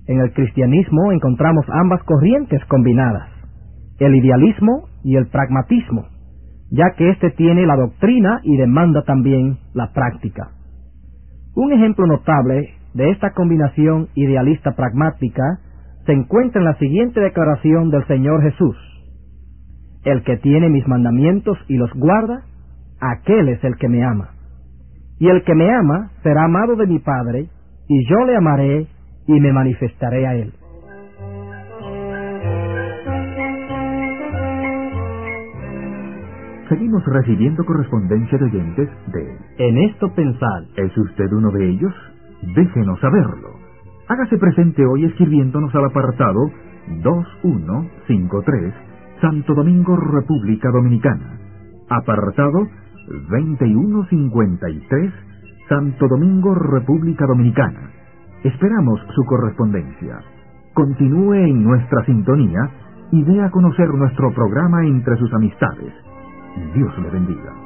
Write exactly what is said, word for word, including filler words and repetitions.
En el cristianismo encontramos ambas corrientes combinadas, el idealismo y el pragmatismo, ya que éste tiene la doctrina y demanda también la práctica. Un ejemplo notable de esta combinación idealista-pragmática se encuentra en la siguiente declaración del Señor Jesús: el que tiene mis mandamientos y los guarda, aquel es el que me ama. Y el que me ama será amado de mi Padre, y yo le amaré y me manifestaré a él. Seguimos recibiendo correspondencia de oyentes de En esto pensad. ¿Es usted uno de ellos? Déjenos saberlo. Hágase presente hoy escribiéndonos al apartado dos uno cinco tres, Santo Domingo, República Dominicana. Apartado veintiuno cincuenta y tres, Santo Domingo, República Dominicana. Esperamos su correspondencia. Continúe en nuestra sintonía y dé a conocer nuestro programa entre sus amistades. Dios le bendiga.